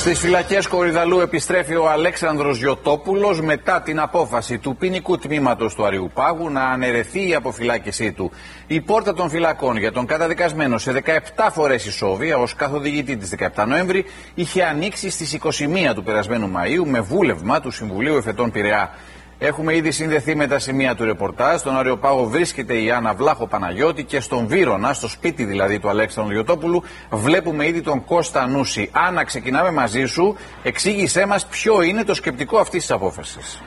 Στις φυλακές Κορυδαλλού επιστρέφει ο Αλέξανδρος Γιωτόπουλος μετά την απόφαση του ποινικού τμήματος του Αριουπάγου να αναιρεθεί η αποφυλάκησή του. Η πόρτα των φυλακών για τον καταδικασμένο σε 17 φορές ισόβια ως καθοδηγητή της 17 Νοέμβρη είχε ανοίξει στις 21 του περασμένου Μαΐου με βούλευμα του Συμβουλίου Εφετών Πειραιά. Έχουμε ήδη συνδεθεί με τα σημεία του ρεπορτάζ. Στον Αριοπάγο βρίσκεται η Άννα Βλάχο Παναγιώτη και στον Βύρωνα, στο σπίτι δηλαδή του Αλέξανδρου Γιωτόπουλου, βλέπουμε ήδη τον Κώστα Νούση. Άννα, ξεκινάμε μαζί σου. Εξήγησέ μας ποιο είναι το σκεπτικό αυτής της απόφασης.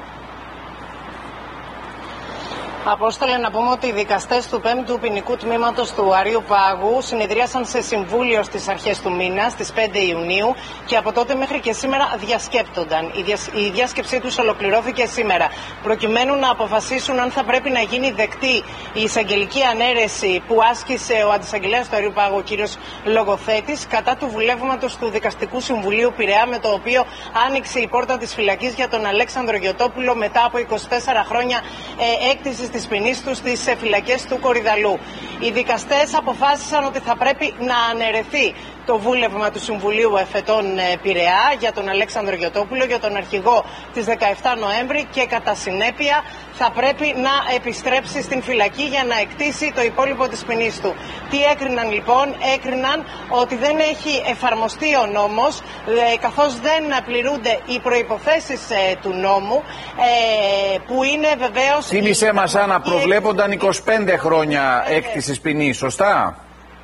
Απόστολε, να πούμε ότι οι δικαστές του 5ου ποινικού τμήματος του Αριουπάγου συνεδρίασαν σε συμβούλιο στις αρχές του μήνα, στις 5 Ιουνίου, και από τότε μέχρι και σήμερα διασκέπτονταν. Η διάσκεψή τους ολοκληρώθηκε σήμερα, προκειμένου να αποφασίσουν αν θα πρέπει να γίνει δεκτή η εισαγγελική ανέρεση που άσκησε ο αντισαγγελέας του Αριουπάγου, ο κύριος Λογοθέτης, κατά του βουλεύματος του Δικαστικού Συμβουλίου Πειραιά, με το οποίο άνοιξε η πόρτα της φυλακής για τον Αλέξανδρο Γιωτόπουλο μετά από 24 χρόνια έκτησης της ποινής του στις φυλακές του Κορυδαλλού. Οι δικαστές αποφάσισαν ότι θα πρέπει να αναιρεθεί το βούλευμα του Συμβουλίου Εφετών Πειραιά για τον Αλέξανδρο Γιωτόπουλο, για τον αρχηγό της 17 Νοέμβρη, και κατά συνέπεια θα πρέπει να επιστρέψει στην φυλακή για να εκτίσει το υπόλοιπο της ποινής του. Τι έκριναν λοιπόν? Έκριναν ότι δεν έχει εφαρμοστεί ο νόμος, καθώς δεν πληρούνται οι προϋποθέσεις του νόμου, που είναι βεβαίως... Θύμισέ μας, Άννα, προβλέπονταν 25 χρόνια έκτησης ποινής, σωστά?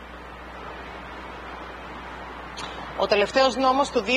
Ο τελευταίος νόμος του 2021,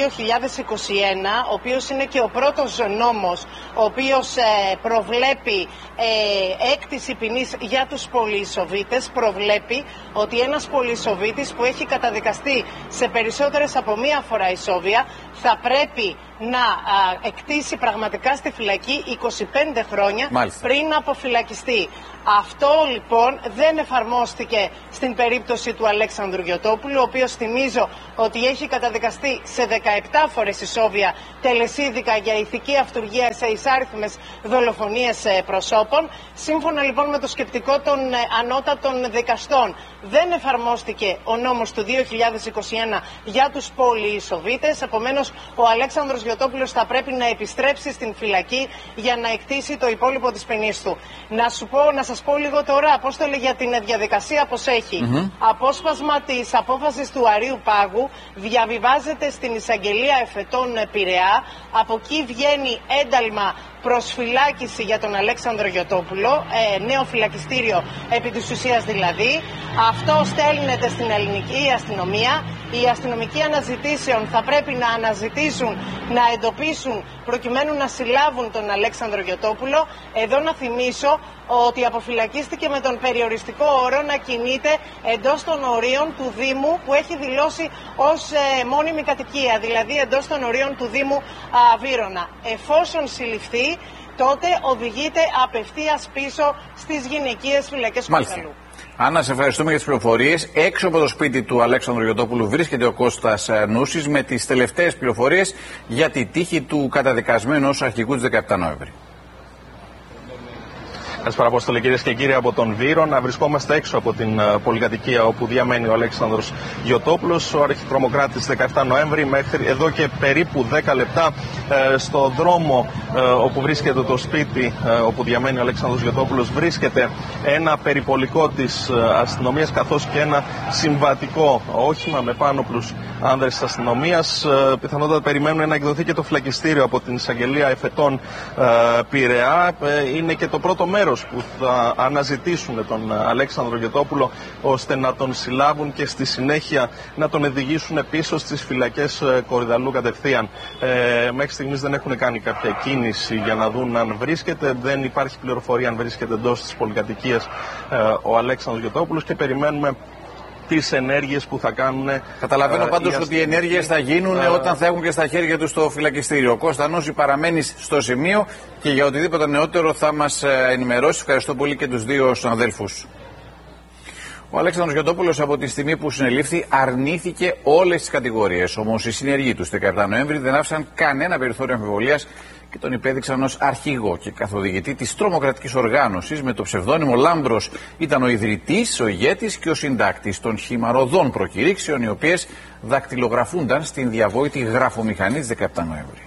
ο οποίος είναι και ο πρώτος νόμος ο οποίος προβλέπει έκτηση ποινής για τους πολυεισοβήτες, προβλέπει ότι ένας πολυεισοβήτης που έχει καταδικαστεί σε περισσότερες από μία φορά ισόβια θα πρέπει να εκτίσει πραγματικά στη φυλακή 25 χρόνια πριν αποφυλακιστεί. Αυτό λοιπόν δεν εφαρμόστηκε στην περίπτωση του Αλέξανδρου Γιωτόπουλου, ο οποίος θυμίζω ότι έχει καταδικαστεί σε 17 φορές ισόβια τελεσίδικα για ηθική αυτουργία σε εισάριθμες δολοφονίες προσώπων. Σύμφωνα λοιπόν με το σκεπτικό των ανώτατων δικαστών, δεν εφαρμόστηκε ο νόμος του 2021 για τους πολυεισοβήτες. Επομένως, ο Αλέξανδρος Γιωτόπουλος θα πρέπει να επιστρέψει στην φυλακή για να εκτίσει το υπόλοιπο της ποινής του. Να σας πω λίγο τώρα, Απόστολε, για την διαδικασία πως έχει. Απόσπασμα της απόφασης του Αριουπάγου διαβιβάζεται στην Εισαγγελία Εφετών Πειραιά. Από εκεί βγαίνει ένταλμα προσφυλάκηση για τον Αλέξανδρο Γιωτόπουλο, νέο φυλακιστήριο επί της ουσίας δηλαδή. Αυτό στέλνεται στην ελληνική αστυνομία. Οι αστυνομικοί αναζητήσεων θα πρέπει να αναζητήσουν, να εντοπίσουν, προκειμένου να συλλάβουν τον Αλέξανδρο Γιωτόπουλο. Εδώ να θυμίσω ότι αποφυλακίστηκε με τον περιοριστικό όρο να κινείται εντός των ορίων του Δήμου που έχει δηλώσει ως μόνιμη κατοικία, δηλαδή εντός των ορίων του Δήμου Βύρωνα. Εφόσον συλληφθεί, τότε οδηγείται απευθείας πίσω στις γυναικείες φυλακές του Κορυδαλλού. Άννα, σε ευχαριστούμε για τις πληροφορίες. Έξω από το σπίτι του Αλέξανδρου Γιωτόπουλου βρίσκεται ο Κώστας Νούσης με τις τελευταίες πληροφορίες για τη τύχη του καταδικασμένου ως αρχηγού της 17 Νοέμβρη. Καλησπέρα, Απόστολε, κυρίες και κύριοι, από τον Βύρωνα. Βρισκόμαστε έξω από την πολυκατοικία όπου διαμένει ο Αλέξανδρος Γιωτόπουλος, ο αρχιτρομοκράτης 17 Νοέμβρη. Μέχρι εδώ και περίπου 10 λεπτά στο δρόμο όπου βρίσκεται το σπίτι όπου διαμένει ο Αλέξανδρος Γιωτόπουλος βρίσκεται ένα περιπολικό της αστυνομίας, καθώς και ένα συμβατικό όχημα με πάνωπλους άνδρες της αστυνομίας. Πιθανότατα περιμένουν να εκδοθεί και το φυλακιστήριο από την Εισαγγελία Εφετών Πειραιά. Είναι και το πρώτο μέρος που θα αναζητήσουν τον Αλέξανδρο Γιωτόπουλο, ώστε να τον συλλάβουν και στη συνέχεια να τον οδηγήσουν πίσω στις φυλακές Κορυδαλλού κατευθείαν. Μέχρι στιγμής δεν έχουν κάνει κάποια κίνηση για να δουν αν βρίσκεται. Δεν υπάρχει πληροφορία αν βρίσκεται εντός της πολυκατοικίας ο Αλέξανδρος Γιωτόπουλος και περιμένουμε τις ενέργειες που θα κάνουν. Καταλαβαίνω πάντως ότι οι ενέργειες θα γίνουν όταν θα έχουν και στα χέρια τους το φυλακιστήριο. Κώστα Νούση, παραμένεις στο σημείο και για οτιδήποτε νεότερο θα μας ενημερώσει. Ευχαριστώ πολύ και τους δύο συναδέλφους. Ο Αλέξανδρος Γιωτόπουλος από τη στιγμή που συνελήφθη αρνήθηκε όλες τις κατηγορίες. Όμως οι συνεργοί του 17 Νοέμβρη δεν άφησαν κανένα περιθώριο αμφιβολίας και τον υπέδειξαν ως αρχηγό και καθοδηγητή της τρομοκρατικής οργάνωσης. Με το ψευδόνυμο Λάμπρος ήταν ο ιδρυτής, ο ηγέτης και ο συντάκτης των χυμαροδών προκηρύξεων, οι οποίες δακτυλογραφούνταν στην διαβόητη γραφομηχανή της 17 Νοέμβρη.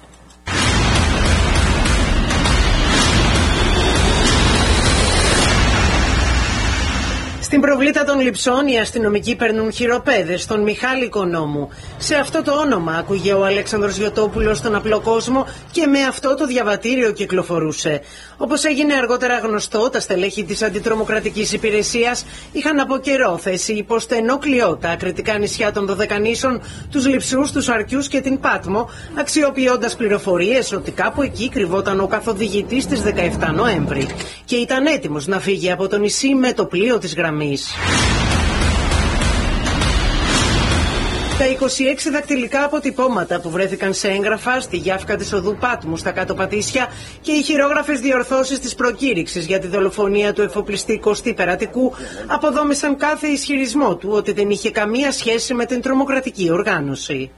Στην προβλήτα των Λειψών οι αστυνομικοί παίρνουν χειροπέδες στον Μιχάλη Οικονόμου. Σε αυτό το όνομα άκουγε ο Αλέξανδρος Γιωτόπουλος στον απλό κόσμο και με αυτό το διαβατήριο κυκλοφορούσε. Όπως έγινε αργότερα γνωστό, τα στελέχη της Αντιτρομοκρατικής Υπηρεσίας είχαν από καιρό θέσει υπό στενό κλειό τα ακριτικά νησιά των Δωδεκανήσων, τους Λειψούς, τους Αρκιούς και την Πάτμο, αξιοποιώντας πληροφορίες ότι κάπου εκεί κρυβόταν ο καθοδηγητής της 17 Νοέμβρη και ήταν έτοιμος να φύγει από το νησί με το πλοίο της γραμμής. Τα 26 δακτυλικά αποτυπώματα που βρέθηκαν σε έγγραφα στη Γιάφκα της οδού Πάτμου στα Κάτω Πατήσια και οι χειρόγραφες διορθώσεις της προκήρυξης για τη δολοφονία του εφοπλιστή Κωστή Περατικού αποδόμησαν κάθε ισχυρισμό του ότι δεν είχε καμία σχέση με την τρομοκρατική οργάνωση.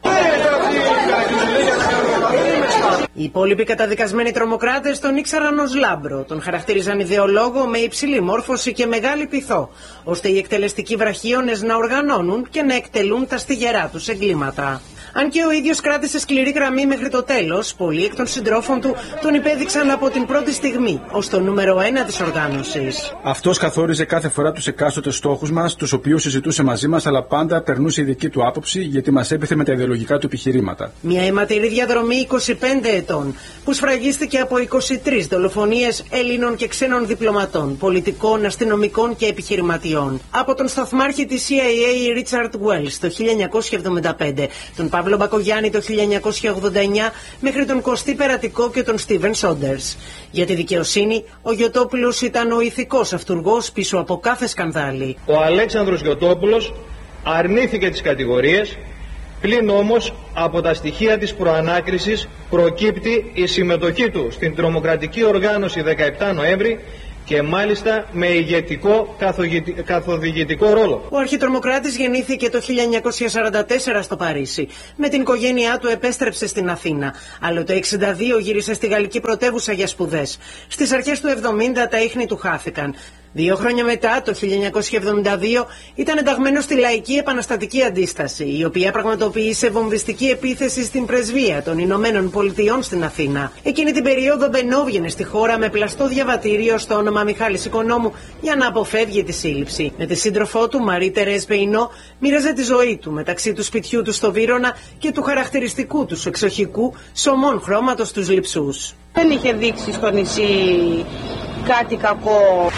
Οι υπόλοιποι καταδικασμένοι τρομοκράτες τον ήξεραν ως Λάμπρο, τον χαρακτήριζαν ιδεολόγο με υψηλή μόρφωση και μεγάλη πειθό, ώστε οι εκτελεστικοί βραχίονες να οργανώνουν και να εκτελούν τα στιγερά τους εγκλήματα. Αν και ο ίδιος κράτησε σκληρή γραμμή μέχρι το τέλος, πολλοί εκ των συντρόφων του τον υπέδειξαν από την πρώτη στιγμή ως το νούμερο 1 της οργάνωσης. Αυτός καθόριζε κάθε φορά τους εκάστοτες στόχους μας, τους οποίους συζητούσε μαζί μας, αλλά πάντα περνούσε η δική του άποψη, γιατί μας έπειθε με τα ιδεολογικά του επιχειρήματα. Μια αιματηρή διαδρομή 25 ετών, που σφραγίστηκε από 23 δολοφονίες Ελλήνων και ξένων διπλωματών, πολιτικών, αστυνομικών και επιχειρηματιών. Από τον σταθμάρχη της CIA Ρίτσαρντ Βέλς το 1975, τον Παύλο Μπακογιάννη το 1989, μέχρι τον Κωστή Περατικό και τον Στίβεν Σόντερς. Για τη δικαιοσύνη, ο Γιωτόπουλος ήταν ο ηθικός αυτουργός πίσω από κάθε σκανδάλι. Ο Αλέξανδρος Γιωτόπουλος αρνήθηκε τις κατηγορίες, πλην όμως από τα στοιχεία της προανάκρισης προκύπτει η συμμετοχή του στην τρομοκρατική οργάνωση 17 Νοέμβρη και μάλιστα με ηγετικό καθοδηγητικό ρόλο. Ο αρχιτρομοκράτης γεννήθηκε το 1944 στο Παρίσι. Με την οικογένειά του επέστρεψε στην Αθήνα. Αλλά το 1962 γύρισε στη γαλλική πρωτεύουσα για σπουδές. Στις αρχές του 70 τα ίχνη του χάθηκαν. 2 χρόνια μετά, το 1972, ήταν ενταγμένος στη Λαϊκή Επαναστατική Αντίσταση, η οποία πραγματοποίησε βομβιστική επίθεση στην πρεσβεία των Ηνωμένων Πολιτειών στην Αθήνα. Εκείνη την περίοδο μπαινόβγαινε στη χώρα με πλαστό διαβατήριο στο όνομα Μιχάλης Οικονόμου για να αποφεύγει τη σύλληψη. Με τη σύντροφό του, Μαρή Τερέζ Πεϊνό, μοίραζε τη ζωή του μεταξύ του σπιτιού του στο Βύρωνα και του χαρακτηριστικού του εξοχικού σωμών χρώματος τους Λειψούς. Δεν είχε δείξει στο νησί κάτι κακό.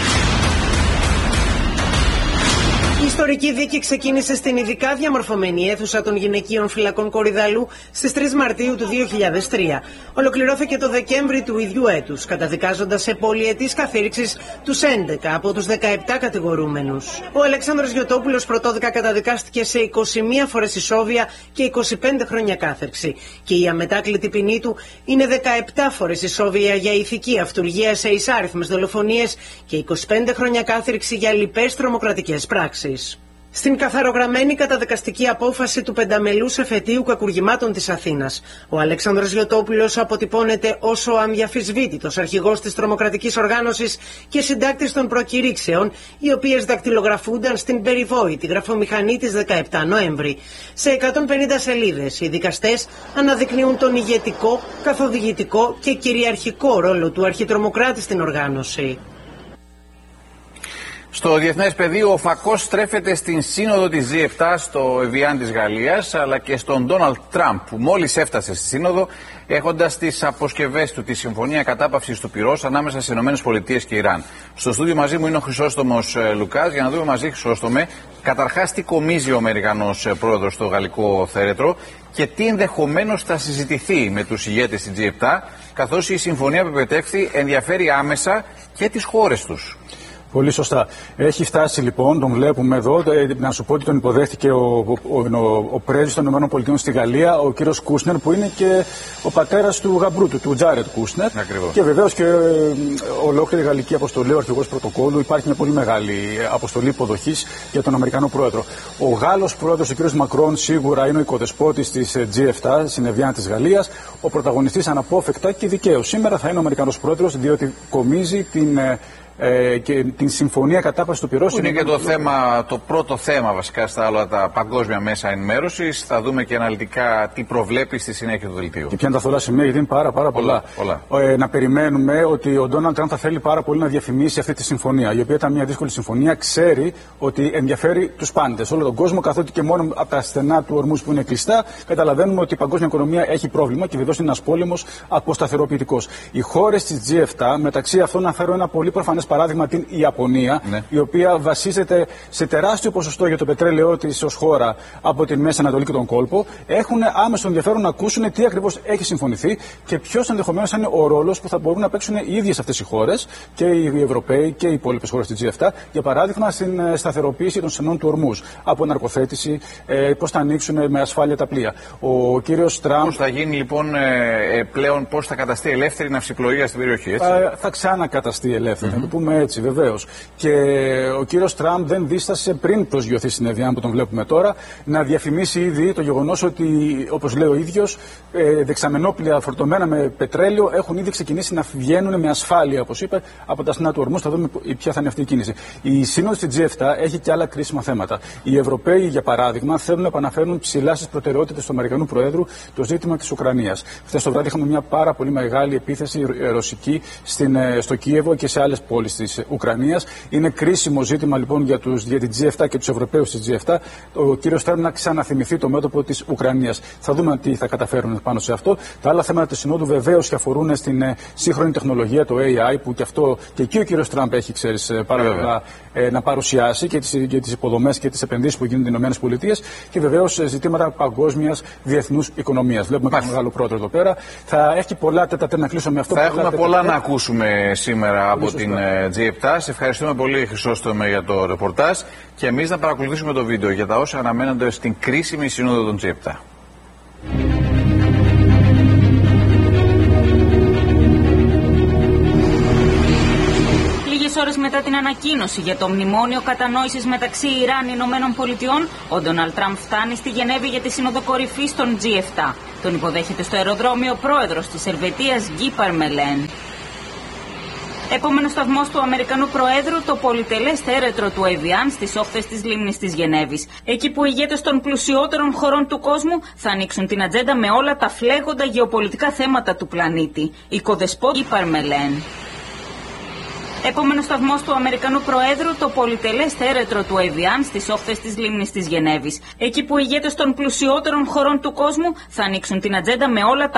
Η ιστορική δίκη ξεκίνησε στην ειδικά διαμορφωμένη αίθουσα των γυναικείων φυλακών Κορυδαλού στις 3 Μαρτίου του 2003. Ολοκληρώθηκε το Δεκέμβρη του ίδιου έτους, καταδικάζοντας σε πολυετής καθήρηξης τους 11 από τους 17 κατηγορούμενους. Ο Αλέξανδρος Γιωτόπουλος πρωτόδικα καταδικάστηκε σε 21 φορές ισόβια και 25 χρόνια κάθερξη. Και η αμετάκλητη ποινή του είναι 17 φορές ισόβια για ηθική αυτουργία σε εισάριθμες δολοφονίες και 25 χρόνια κάθερξη για λοιπές τρομοκρατικές πράξεις. Στην καθαρογραμμένη καταδικαστική απόφαση του πενταμελούς εφετείου κακουργημάτων της Αθήνας, ο Αλέξανδρος Γιωτόπουλος αποτυπώνεται ως ο αμδιαφυσβήτητος αρχηγός της τρομοκρατικής οργάνωσης και συντάκτης των προκηρύξεων, οι οποίες δακτυλογραφούνταν στην περιβόητη γραφομηχανή της 17 Νοέμβρη. Σε 150 σελίδες οι δικαστές αναδεικνύουν τον ηγετικό, καθοδηγητικό και κυριαρχικό ρόλο του αρχιτρομοκράτη στην οργάνωση. Στο διεθνές πεδίο, ο φακός στρέφεται στην σύνοδο της G7 στο Εβιάν της Γαλλίας, αλλά και στον Ντόναλντ Τραμπ, που μόλις έφτασε στη σύνοδο, έχοντας τις αποσκευές του τη συμφωνία κατάπαυσης του πυρός ανάμεσα στις ΗΠΑ και Ιράν. Στο στούντιο μαζί μου είναι ο Χρυσόστομος Λουκάς, για να δούμε μαζί, Χρυσόστομε, καταρχάς τι κομίζει ο Αμερικανός πρόεδρος στο γαλλικό θέρετρο και τι ενδεχομένως θα συζητηθεί με τους ηγέτες της G7, καθώς η συμφωνία που επετεύχθη ενδιαφέρει άμεσα και τις χώρες τους. Πολύ σωστά. Έχει φτάσει λοιπόν, τον βλέπουμε εδώ. Να σου πω ότι τον υποδέχτηκε ο πρέσβης των ΗΠΑ στη Γαλλία, ο κύριος Κούσνερ, που είναι και ο πατέρας του γαμπρού του Τζάρετ Κούσνερ. Ακριβώς. Και βεβαίως και ολόκληρη γαλλική αποστολή, ο αρχηγός πρωτοκόλλου. Υπάρχει μια πολύ μεγάλη αποστολή υποδοχής για τον Αμερικανό πρόεδρο. Ο Γάλλος πρόεδρος, ο κύριος Μακρόν, σίγουρα είναι ο οικοδεσπότης της G7, συνεδριάνα της Γαλλίας, ο πρωταγωνιστής αναπόφευκτα και δικαίως. Σήμερα θα είναι ο Αμερικανός πρόεδρος, διότι κομίζει και την συμφωνία κατάπαυσης του πυρός. Είναι και το πρώτο θέμα βασικά στα άλλα τα παγκόσμια μέσα ενημέρωσης. Θα δούμε και αναλυτικά τι προβλέπει στη συνέχεια του δελτίου. Και ποια είναι τα θολά σημεία, γιατί είναι πάρα πολλά. Να περιμένουμε ότι ο Ντόναλντ Τραμπ θα θέλει πάρα πολύ να διαφημίσει αυτή τη συμφωνία, η οποία ήταν μια δύσκολη συμφωνία. Ξέρει ότι ενδιαφέρει τους πάντες, όλο τον κόσμο, καθότι και μόνο από τα στενά του ορμούς που είναι κλειστά, καταλαβαίνουμε ότι η παγκόσμια οικονομία έχει πρόβλημα και βεβαίως είναι ένας πόλεμος αποσταθεροποιητικός. Οι χώρες της G7, μεταξύ αυτών να φέρω ένα πολύ προφανές παράδειγμα, την Ιαπωνία, η οποία βασίζεται σε τεράστιο ποσοστό για το πετρέλαιό της ως χώρα από την Μέση Ανατολή και τον κόλπο, έχουν άμεσο ενδιαφέρον να ακούσουν τι ακριβώς έχει συμφωνηθεί και ποιος ενδεχομένως είναι ο ρόλος που θα μπορούν να παίξουν οι ίδιες αυτές οι χώρες, και οι Ευρωπαίοι και οι υπόλοιπες χώρες της G7, για παράδειγμα στην σταθεροποίηση των στενών του ορμούς, από ναρκοθέτηση, πώς θα ανοίξουν με ασφάλεια τα πλοία. Ο κύριος Τραμπ. Πώς θα γίνει λοιπόν πλέον, πώς θα καταστεί ελεύθερη η ναυσιπλοεία στην περιοχή, έτσι? Θα ξανακαταστεί ελεύθερη, να το πούμε έτσι, βεβαίως. Και ο κύριος Τραμπ δεν δίστασε, πριν προσγειωθεί στην συνεδριά που τον βλέπουμε τώρα, να διαφημίσει ήδη το γεγονός ότι, όπως λέει ο ίδιος, δεξαμενόπλοια φορτωμένα με πετρέλαιο έχουν ήδη ξεκινήσει να βγαίνουν με ασφάλεια, όπως είπε, από τα στενά του ορμούς. Θα δούμε ποια θα είναι αυτή η κίνηση. Η σύνοδος της G7 έχει και άλλα κρίσιμα θέματα. Οι Ευρωπαίοι, για παράδειγμα, θέλουν να επαναφέρουν ψηλά στις προτεραιότητες του Αμερικανού Προέδρου το ζήτημα της Ουκρανίας. Χθες το βράδυ είχαμε μια πάρα πολύ μεγάλη επίθεση ρωσική στο Κίεβο και σε άλλες πόλεις της Ουκρανίας. Είναι κρίσιμο ζήτημα λοιπόν για την G7 και τους Ευρωπαίους της G7. Ο κύριος Τραμπ να ξαναθυμηθεί το μέτωπο της Ουκρανίας. Θα δούμε τι θα καταφέρουν πάνω σε αυτό. Τα άλλα θέματα της Συνόδου βεβαίως και αφορούν στην σύγχρονη τεχνολογία, το AI, που και εκεί ο κύριος Τραμπ έχει, ξέρεις, πάρα πολλά να παρουσιάσει, και τις υποδομές και τις επενδύσεις που γίνονται στις ΗΠΑ, και βεβαίως ζητήματα παγκόσμιας διεθνούς οικονομίας. Βλέπουμε και μεγάλο πρόεδρο εδώ πέρα. Θα έχει πολλά τέτα να κλείσω με αυτό. Θα έχουμε πολλά να ακούσουμε σήμερα από την G7. Σε ευχαριστούμε πολύ, Χρυσόστομε, για το ρεπορτάζ, και εμείς να παρακολουθήσουμε το βίντεο για τα όσα αναμένονται στην κρίσιμη σύνοδο των G7. Ώρες μετά την ανακοίνωση για το μνημόνιο κατανόησης μεταξύ Ιράν και Ηνωμένων Πολιτειών, ο Ντόναλντ Τραμπ φτάνει στη Γενέβη για τη Σύνοδο Κορυφής των G7. Τον υποδέχεται στο αεροδρόμιο ο πρόεδρος της Ελβετίας, Γκί Παρμελέν. Επόμενος σταθμός του Αμερικανού Προέδρου, το πολυτελές θέρετρο του Εβιάν στις όχθες της λίμνης της Γενέβης. Εκεί που οι ηγέτες των πλουσιότερων χωρών του κόσμου θα ανοίξουν την ατζέντα με όλα τα φλέγοντα γεωπολιτικά θέματα του πλανήτη. Οικοδεσπότη Παρμελέν. Επόμενος σταθμός του Αμερικανού Προέδρου, το πολυτελές θέρετρο του Εβιάν στις όχθες της λίμνης της Γενέβης. Εκεί που οι ηγέτες των πλουσιότερων χωρών του κόσμου θα ανοίξουν την ατζέντα με όλα τα